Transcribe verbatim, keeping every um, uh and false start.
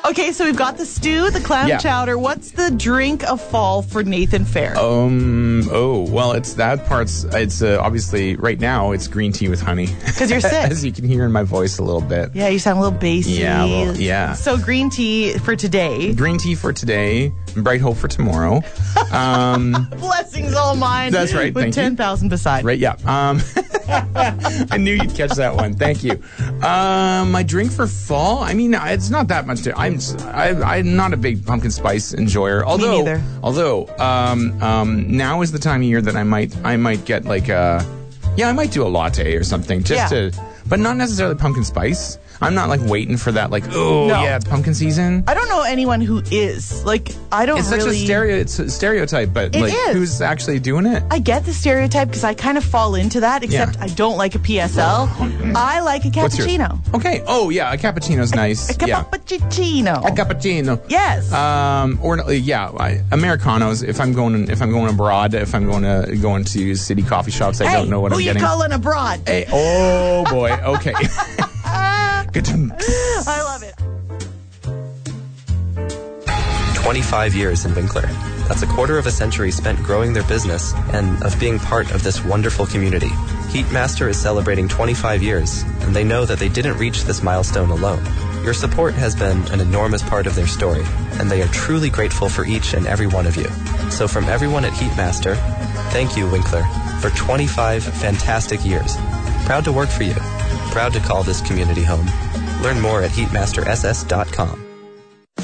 Okay, so we've got the stew, the clam Yeah. chowder. What's the drink of fall for Nathan Fair? Um. Oh, well, it's that part's. It's uh, obviously right now. It's green tea with honey. Because you're sick. As you can hear in my voice a little bit. Yeah, you sound a little bassy. Yeah, well, yeah. So green tea for today. Green tea for today. Bright hope for tomorrow. Um. Blessings all mine. That's right, With thank you. ten thousand beside. Right. Yeah. Um. I knew you'd catch that one. Thank you. Um. My drink for fall. I mean, it's not that much. To, I'm. I, I'm not a big pumpkin spice enjoyer. Although. neither. Although. Um. Um. Now is the time of year that I might. I might get like a. Yeah, I might do a latte or something just Yeah. to. But not necessarily pumpkin spice. I'm not like waiting for that. Like, oh No. yeah, it's pumpkin season. I don't know anyone who is. Like, I don't It's really... such a stereo. It's a stereotype, but It like, is. who's actually doing it? I get the stereotype because I kind of fall into that, except Yeah. I don't like a P S L. I like a What's yours? cappuccino. Okay. Oh yeah, a cappuccino's nice. A yeah. cappuccino. A cappuccino. Yes. Um, or yeah, I, Americanos. If I'm going, if I'm going abroad, if I'm going to going to city coffee shops, I hey, don't know what who I'm you getting. calling abroad? Hey, oh boy. Okay. Good. I love it. twenty-five years in Winkler. That's a quarter of a century spent growing their business and of being part of this wonderful community. Heatmaster is celebrating twenty-five years, and they know that they didn't reach this milestone alone. Your support has been an enormous part of their story, and they are truly grateful for each and every one of you. So from everyone at Heatmaster, thank you, Winkler, for twenty-five fantastic years. Proud to work for you. Proud to call this community home. Learn more at heatmaster s s dot com.